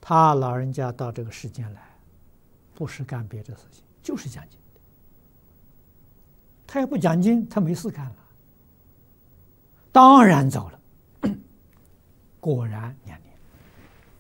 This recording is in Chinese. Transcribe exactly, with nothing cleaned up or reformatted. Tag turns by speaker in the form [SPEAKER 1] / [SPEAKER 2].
[SPEAKER 1] 他老人家到这个世间来，不是干别的事情，就是讲经的。他也不讲经，他没事干了，当然走了。果然